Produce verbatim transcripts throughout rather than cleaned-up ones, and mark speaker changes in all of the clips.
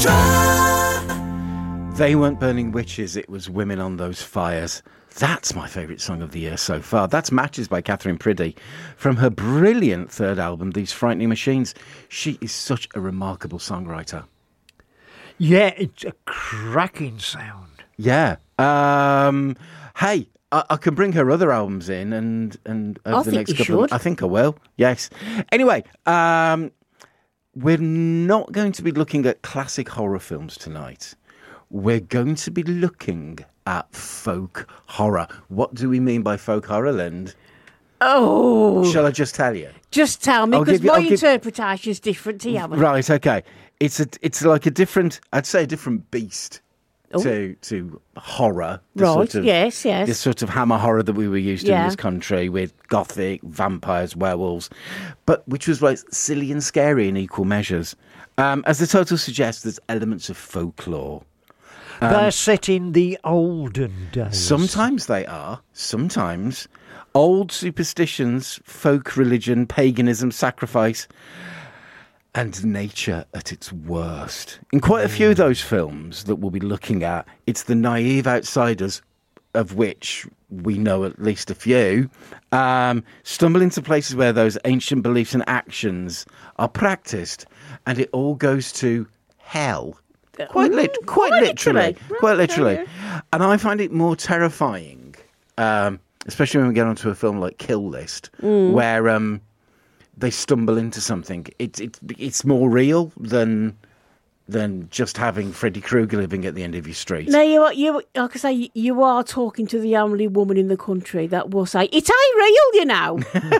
Speaker 1: They weren't burning witches, it was Women on Those Fires. That's my favourite song of the year so far. That's Matches by Catherine Priddy from her brilliant third album, These Frightening Machines. She is such a remarkable songwriter.
Speaker 2: Yeah, it's a cracking sound.
Speaker 1: Yeah. Um, hey, I, I can bring her other albums in and, and over
Speaker 3: I
Speaker 1: the
Speaker 3: think
Speaker 1: next
Speaker 3: you
Speaker 1: couple
Speaker 3: should.
Speaker 1: of, I think I will, yes. Anyway, um, we're not going to be looking at classic horror films tonight. We're going to be looking at folk horror. What do we mean by folk horror, Lind?
Speaker 3: Oh.
Speaker 1: Shall I just tell you?
Speaker 3: Just tell me,
Speaker 1: I'll
Speaker 3: because
Speaker 1: give you-
Speaker 3: my
Speaker 1: I'll give-
Speaker 3: interpretation is different to yours.
Speaker 1: Right, okay. It's a, it's like a different, I'd say a different beast
Speaker 3: Oh.
Speaker 1: to to horror. The
Speaker 3: Right,
Speaker 1: sort of,
Speaker 3: yes, yes.
Speaker 1: This sort of hammer horror that we were used to in
Speaker 3: Yeah.
Speaker 1: this country with gothic, vampires, werewolves, but which was like silly and scary in equal measures. Um, as the title suggests, there's elements of folklore.
Speaker 2: They're set in the olden days.
Speaker 1: Sometimes they are. Sometimes old superstitions, folk religion, paganism, sacrifice, and nature at its worst. In quite a few of those films that we'll be looking at, it's the naive outsiders, of which we know at least a few, um, stumble into places where those ancient beliefs and actions are practiced, and it all goes to hell. Quite, lit-
Speaker 3: Mm,
Speaker 1: quite,
Speaker 3: quite
Speaker 1: literally.
Speaker 3: literally.
Speaker 1: Quite literally.
Speaker 3: Okay.
Speaker 1: And I find it more terrifying, um, especially when we get onto a film like Kill List,
Speaker 3: Mm.
Speaker 1: where um, they stumble into something. It, it, it's more real than than just having Freddy Krueger living at the end of your street.
Speaker 3: No, you are, you, like I say, you are talking to the only woman in the country that will say, it ain't real, you know.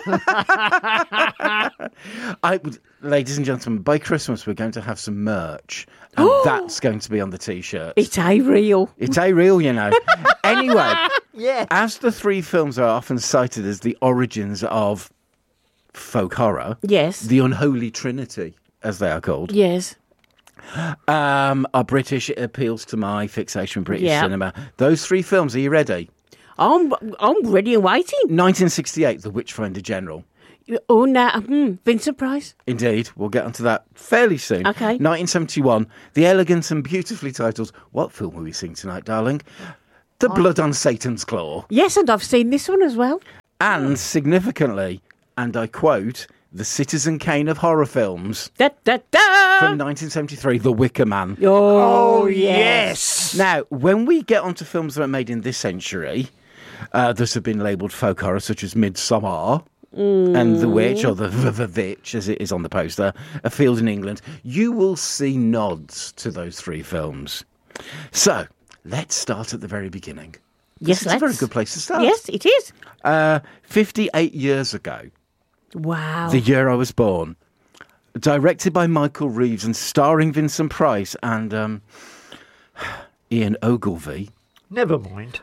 Speaker 1: I, ladies and gentlemen, by Christmas we're going to have some merch, and that's going to be on the T-shirt.
Speaker 3: It ain't real.
Speaker 1: It's a real, you know. Anyway,
Speaker 2: Yeah.
Speaker 1: as the three films are often cited as the origins of folk horror,
Speaker 3: Yes.
Speaker 1: the unholy trinity, as they are called,
Speaker 3: Yes.
Speaker 1: um, are British. It appeals to my fixation with British
Speaker 3: Yeah.
Speaker 1: cinema. Those three films, are you ready?
Speaker 3: I'm, I'm ready and waiting.
Speaker 1: nineteen sixty-eight, The Witchfinder General.
Speaker 3: Oh, no. Hmm, Vincent Price.
Speaker 1: Indeed, we'll get onto that fairly soon.
Speaker 3: Okay.
Speaker 1: nineteen seventy-one, the elegant and beautifully titled, what film will we sing tonight, darling? The Blood on Satan's Claw.
Speaker 3: Yes, and I've seen this one as well.
Speaker 1: And significantly, and I quote, the Citizen Kane of horror films
Speaker 3: Da, da, da.
Speaker 1: from nineteen seventy-three, The Wicker Man.
Speaker 3: Oh,
Speaker 2: yes.
Speaker 1: Now, when we get onto films that are made in this century, uh, that have been labelled folk horror, such as Midsommar and The Witch, or the, the, the Vitch, as it is on the poster, A Field in England, you will see nods to those three films. So, let's start at the very beginning.
Speaker 3: Yes,
Speaker 1: It's a very
Speaker 3: let's.
Speaker 1: good place to start.
Speaker 3: Yes, it is.
Speaker 1: Uh, fifty-eight years ago,
Speaker 3: Wow.
Speaker 1: the year I was born, directed by Michael Reeves and starring Vincent Price and um, Ian Ogilvy.
Speaker 2: Never mind.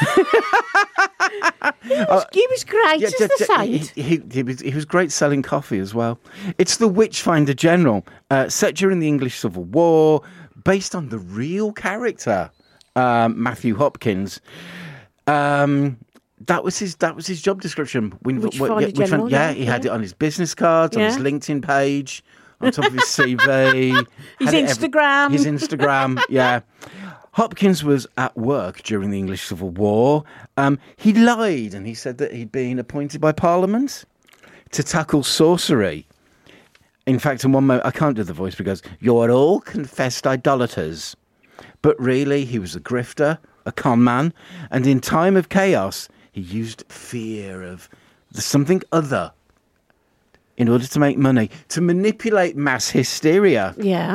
Speaker 3: he, was, he was great as
Speaker 1: d-
Speaker 3: the
Speaker 1: d-
Speaker 3: saint.
Speaker 1: he, he, he, was, he was great selling coffee as well. It's The Witchfinder General, uh, set during the English Civil War, based on the real character, um, Matthew Hopkins. Um, that was his. That was his job description. When,
Speaker 3: Witchfinder
Speaker 1: when- yeah,
Speaker 3: General,
Speaker 1: Witchfinder- yeah,
Speaker 3: yeah,
Speaker 1: he had it
Speaker 3: yeah.
Speaker 1: on his business cards, on his
Speaker 3: Yeah.
Speaker 1: LinkedIn page, on top of his C V,
Speaker 3: His
Speaker 1: had it every-
Speaker 3: Instagram.
Speaker 1: his Instagram. Yeah. Hopkins was at work during the English Civil War. Um, he lied and he said that he'd been appointed by Parliament to tackle sorcery. In fact, in one moment, I can't do the voice because you're all confessed idolaters. But really, he was a grifter, a con man, and in time of chaos, he used fear of the something other in order to make money, to manipulate mass hysteria.
Speaker 3: Yeah.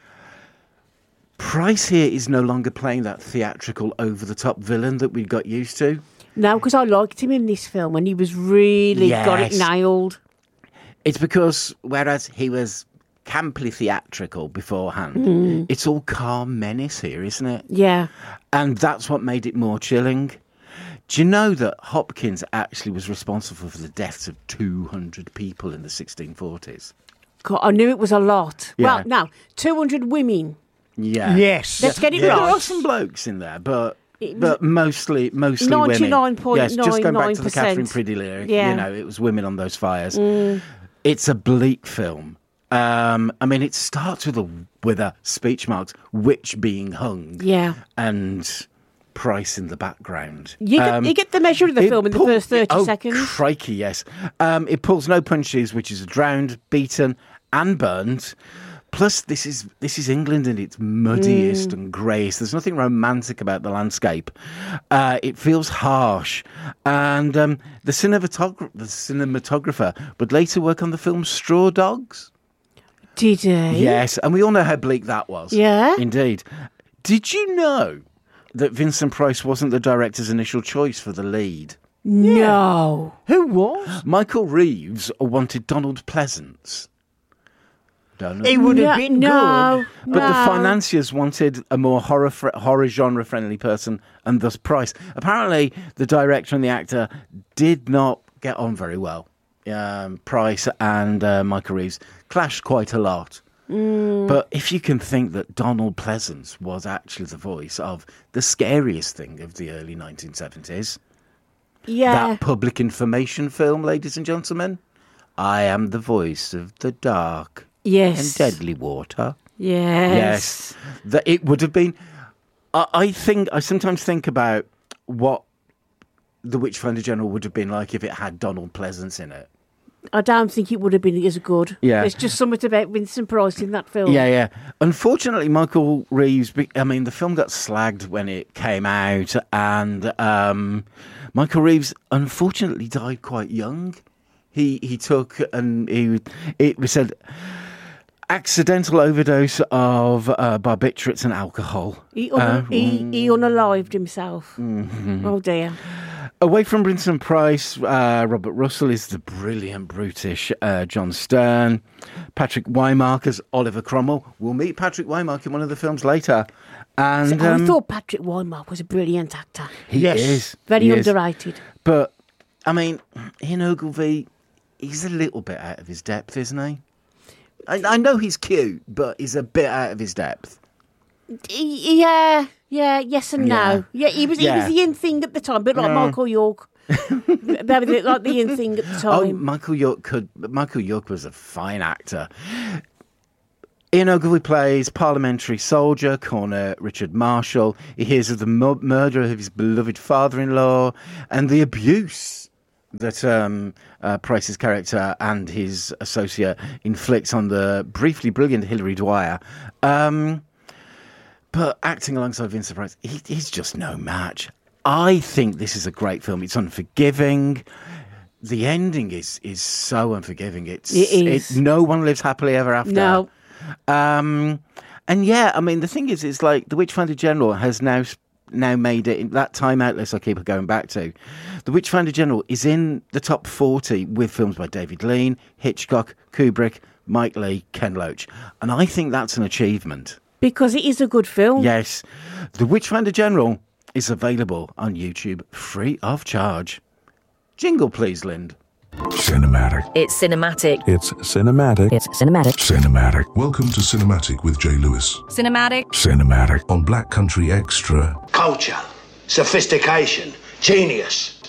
Speaker 1: Price here is no longer playing that theatrical, over-the-top villain that we got used to.
Speaker 3: No, because I liked him in this film and he was really got it
Speaker 1: Yes.
Speaker 3: nailed.
Speaker 1: It's because, whereas he was camply theatrical beforehand,
Speaker 3: Mm.
Speaker 1: it's all calm menace here, isn't it?
Speaker 3: Yeah.
Speaker 1: And that's what made it more chilling. Do you know that Hopkins actually was responsible for the deaths of two hundred people in the sixteen forties?
Speaker 3: God, I knew it was a lot.
Speaker 1: Yeah.
Speaker 3: Well, no, two hundred women.
Speaker 1: Yeah.
Speaker 2: Yes.
Speaker 3: Let's get it
Speaker 1: There
Speaker 3: right.
Speaker 1: are some blokes in there, but
Speaker 3: It was
Speaker 1: but mostly mostly
Speaker 3: ninety-nine
Speaker 1: women.
Speaker 3: point
Speaker 1: Yes, just going back to the
Speaker 3: nine nine
Speaker 1: Catherine
Speaker 3: percent.
Speaker 1: Priddy lyric,
Speaker 3: Yeah.
Speaker 1: you know, it was women on those fires. It's a bleak film. Um, I mean, it starts with a with a speech marks, witch being hung,
Speaker 3: Yeah.
Speaker 1: and Price in the background.
Speaker 3: You get,
Speaker 1: Um,
Speaker 3: you get the measure of the
Speaker 1: it
Speaker 3: film in
Speaker 1: pull-
Speaker 3: the first thirty
Speaker 1: oh,
Speaker 3: seconds.
Speaker 1: Crikey, yes. Um, it pulls no punches, which is drowned, beaten, and burned. Plus, this is this is England in its muddiest
Speaker 3: Mm.
Speaker 1: and greyest. There's nothing romantic about the landscape. Uh, it feels harsh, and um, the cinematog- the cinematographer would later work on the film Straw Dogs.
Speaker 3: Did he?
Speaker 1: Yes, and we all know how bleak that was.
Speaker 3: Yeah.
Speaker 1: Indeed. Did you know that Vincent Price wasn't the director's initial choice for the lead?
Speaker 3: No.
Speaker 2: Who was?
Speaker 1: Michael Reeves wanted Donald Pleasance. Don't know.
Speaker 2: He would have
Speaker 3: No,
Speaker 2: been
Speaker 3: no,
Speaker 2: good.
Speaker 1: But the
Speaker 3: no.
Speaker 1: financiers wanted a more horror fr- horror genre friendly person, and thus Price. Apparently, the director and the actor did not get on very well. Um, Price and uh, Michael Reeves clashed quite a lot.
Speaker 3: Mm.
Speaker 1: But if you can think that Donald Pleasance was actually the voice of the scariest thing of the early nineteen seventies,
Speaker 3: Yeah.
Speaker 1: that public information film, ladies and gentlemen, I am the voice of the dark
Speaker 3: Yes.
Speaker 1: and deadly water.
Speaker 3: Yes.
Speaker 1: Yes, that it would have been. I, I think I sometimes think about what the Witchfinder General would have been like if it had Donald Pleasance in it.
Speaker 3: I don't think it would have been as good.
Speaker 1: Yeah.
Speaker 3: There's just something about Vincent Price in that film.
Speaker 1: Yeah, yeah. Unfortunately, Michael Reeves. be- I mean, the film got slagged when it came out, and um, Michael Reeves unfortunately died quite young. He he took and he it was said accidental overdose of uh, barbiturates and alcohol.
Speaker 3: He, un-
Speaker 1: Uh,
Speaker 3: he, he unalived himself.
Speaker 1: Mm-hmm.
Speaker 3: Oh, dear.
Speaker 1: Away from Vincent Price, uh, Robert Russell is the brilliant brutish uh, John Stern. Patrick Wymark as Oliver Cromwell. We'll meet Patrick Wymark in one of the films later. And
Speaker 3: I
Speaker 1: um,
Speaker 3: thought Patrick Wymark was a brilliant actor.
Speaker 1: he
Speaker 2: Yes.
Speaker 1: is.
Speaker 3: Very
Speaker 1: he is.
Speaker 3: underrated.
Speaker 1: But, I mean, Ian Ogilvy, he's a little bit out of his depth, isn't he? I, I know he's cute, but he's a bit out of his depth.
Speaker 3: He- Yeah, yeah, yes and no. Yeah, he was
Speaker 1: Yeah.
Speaker 3: he was the in thing at the time, a bit like
Speaker 1: Yeah.
Speaker 3: Michael York. Very like the in thing at the
Speaker 1: Oh,
Speaker 3: time.
Speaker 1: Michael York could. Michael York was a fine actor. Ian Ogilvy plays parliamentary soldier, Corner Richard Marshall. He hears of the mu- murder of his beloved father-in-law and the abuse that um, uh, Price's character and his associate inflicts on the briefly brilliant Hilary Dwyer. Um, but acting alongside Vincent Price, he, he's just no match. I think this is a great film. It's unforgiving. The ending is is so unforgiving. It's
Speaker 3: It is.
Speaker 1: It, no one lives happily ever after.
Speaker 3: No.
Speaker 1: Um, and yeah, I mean, the thing is, it's like the Witchfinder General has now now made it in that Time Out list I keep going back to. The Witchfinder General is in the top forty with films by David Lean, Hitchcock, Kubrick, Mike Leigh, Ken Loach, and I think that's an achievement.
Speaker 3: Because it is a good film.
Speaker 1: Yes, the Witchfinder General is available on YouTube free of charge. Jingle, please, Lind.
Speaker 4: Cinematic.
Speaker 5: It's cinematic.
Speaker 4: It's cinematic.
Speaker 5: It's cinematic.
Speaker 4: Cinematic.
Speaker 6: Welcome to Cinematic with Jay Lewis.
Speaker 5: Cinematic.
Speaker 4: Cinematic.
Speaker 6: On Black Country Extra.
Speaker 7: Culture, sophistication, genius.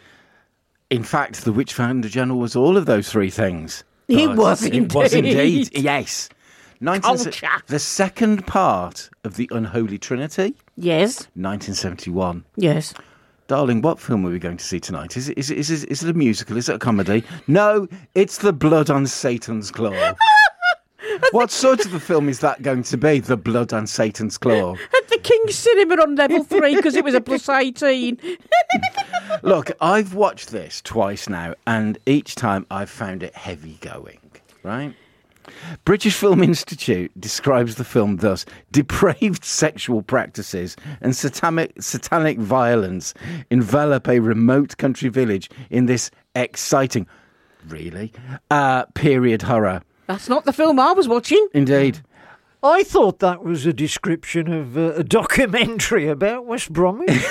Speaker 1: In fact, the Witchfinder General was all of those three things.
Speaker 3: It
Speaker 1: But
Speaker 3: was
Speaker 1: It was
Speaker 3: indeed.
Speaker 1: indeed. Yes. nineteen
Speaker 3: Culture.
Speaker 1: The second part of the Unholy Trinity,
Speaker 3: Yes,
Speaker 1: nineteen seventy-one.
Speaker 3: yes.
Speaker 1: Darling, what film are we going to see tonight? Is it, is it, is it, is it a musical? Is it a comedy? No, it's The Blood on Satan's Claw. What sort of a film is that going to be, The Blood on Satan's Claw?
Speaker 3: At the King's Cinema on level three because it was a plus eighteen.
Speaker 1: Look, I've watched this twice now, and each time I've found it heavy going, right? British Film Institute describes the film thus: depraved sexual practices and satanic, satanic violence envelop a remote country village in this exciting, really, uh, period horror.
Speaker 3: That's not the film I was watching.
Speaker 1: Indeed.
Speaker 2: I thought that was a description of uh, a documentary about West Bromwich.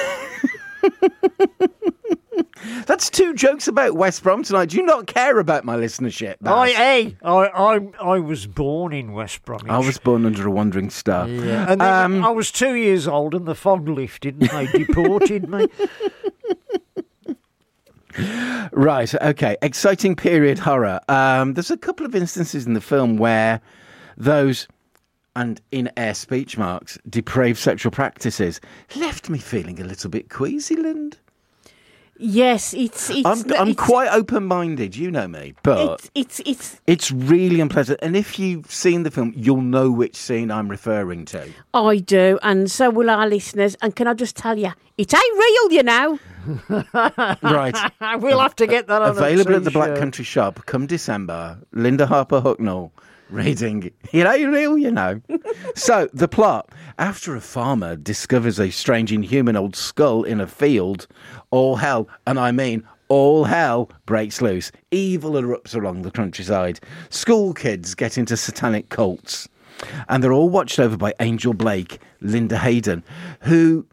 Speaker 1: That's two jokes about West Brom tonight. Do you not care about my listenership, Baz?
Speaker 2: I, hey, I, I, I was born in West Bromwich.
Speaker 1: I was born under a wandering star.
Speaker 2: Yeah. And then
Speaker 1: Um,
Speaker 2: I was two years old and the fog lifted and they deported me.
Speaker 1: Right, okay. Exciting period horror. Um, there's a couple of instances in the film where those, and in air speech marks, depraved sexual practices left me feeling a little bit queasy, Lind.
Speaker 3: Yes, it's it's.
Speaker 1: I'm, I'm
Speaker 3: it's,
Speaker 1: quite open-minded, you know me, but
Speaker 3: it's it's it's.
Speaker 1: it's really unpleasant. And if you've seen the film, you'll know which scene I'm referring to.
Speaker 3: I do, and so will our listeners. And can I just tell you, it ain't real, you know.
Speaker 1: Right.
Speaker 2: We'll have to get that on
Speaker 1: Available
Speaker 2: a
Speaker 1: at the Black
Speaker 2: t-shirt.
Speaker 1: Country Shop come December. Linda Harper Hucknall reading It Ain't Real, you know. So, the plot. After a farmer discovers a strange inhuman old skull in a field, all hell, and I mean all hell, breaks loose. Evil erupts along the countryside. School kids get into satanic cults. And they're all watched over by Angel Blake, Linda Hayden, who...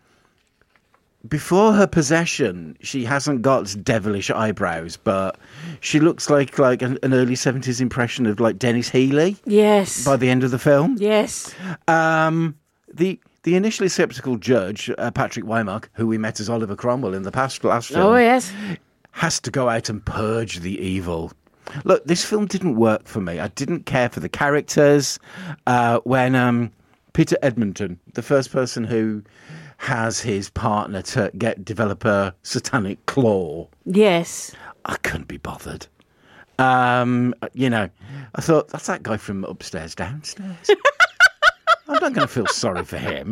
Speaker 1: Before her possession, she hasn't got devilish eyebrows, but she looks like like an, an early seventies impression of like Dennis Healy.
Speaker 3: Yes.
Speaker 1: By the end of the film.
Speaker 3: Yes.
Speaker 1: Um, the the initially sceptical judge, uh, Patrick Wymark, who we met as Oliver Cromwell in the past last film,
Speaker 3: Oh yes.
Speaker 1: has to go out and purge the evil. Look, this film didn't work for me. I didn't care for the characters. Uh, when um, Peter Edmonton, the first person who has his partner to get develop a satanic claw,
Speaker 3: Yes.
Speaker 1: I couldn't be bothered. Um, you know, I thought, that's that guy from upstairs, downstairs. I'm not going to feel sorry for him.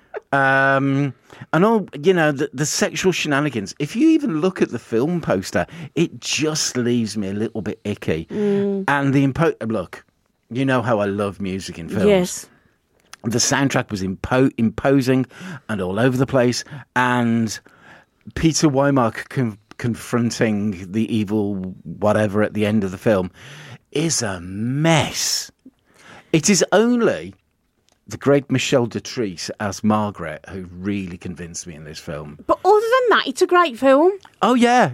Speaker 1: Um, and all, you know, the, the sexual shenanigans. If you even look at the film poster, it just leaves me a little bit icky.
Speaker 3: Mm.
Speaker 1: And the impo- look, you know how I love music in films.
Speaker 3: Yes.
Speaker 1: The soundtrack was impo- imposing and all over the place. And Peter Wymark con- confronting the evil whatever at the end of the film is a mess. It is only the great Michelle Detrice as Margaret who really convinced me in this film.
Speaker 3: But other than that, it's a great film.
Speaker 1: Oh, yeah.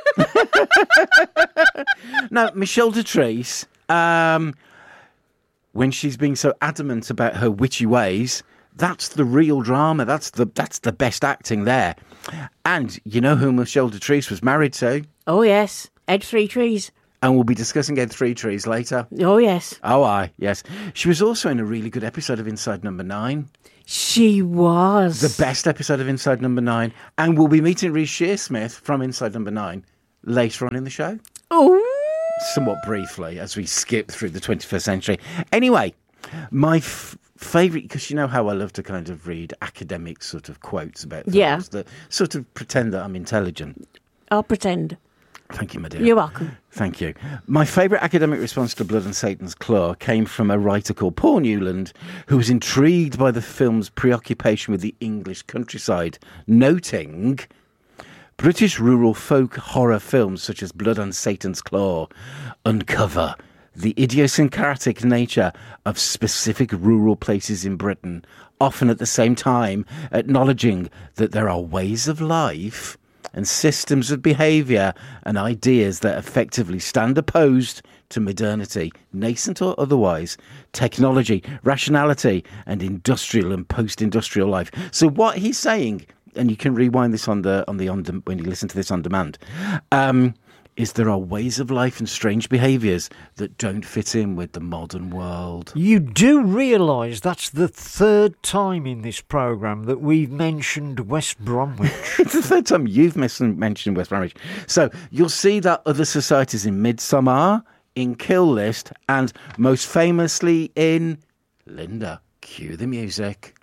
Speaker 1: No, Michelle Detrice... Um, when she's being so adamant about her witchy ways, that's the real drama. That's the that's the best acting there. And you know who Michelle Detrice was married to?
Speaker 3: Oh yes. Ed Three Trees.
Speaker 1: And we'll be discussing Ed Three Trees later.
Speaker 3: Oh yes.
Speaker 1: Oh, aye, yes. She was also in a really good episode of Inside Number Nine.
Speaker 3: She was.
Speaker 1: The best episode of Inside Number Nine. And we'll be meeting Reece Shearsmith from Inside Number Nine later on in the show.
Speaker 3: Oh.
Speaker 1: Somewhat briefly as we skip through the twenty-first century. Anyway, my f- favourite, because you know how I love to kind of read academic sort of quotes about films
Speaker 3: Yeah.
Speaker 1: that sort of pretend that I'm intelligent.
Speaker 3: I'll pretend.
Speaker 1: Thank you, my dear.
Speaker 3: You're welcome.
Speaker 1: Thank you. My favourite academic response to Blood and Satan's Claw came from a writer called Paul Newland, who was intrigued by the film's preoccupation with the English countryside, noting... British rural folk horror films such as Blood and Satan's Claw uncover the idiosyncratic nature of specific rural places in Britain, often at the same time acknowledging that there are ways of life and systems of behaviour and ideas that effectively stand opposed to modernity, nascent or otherwise, technology, rationality, and industrial and post-industrial life. So what he's saying... and you can rewind this on the on the on de- when you listen to this on demand, um, is there are ways of life and strange behaviours that don't fit in with the modern world.
Speaker 2: You do realise that's the third time in this programme that we've mentioned West Bromwich.
Speaker 1: It's the third time you've mis- mentioned West Bromwich. So you'll see that other societies in Midsommar, in Kill List, and most famously in Linda. Cue the music.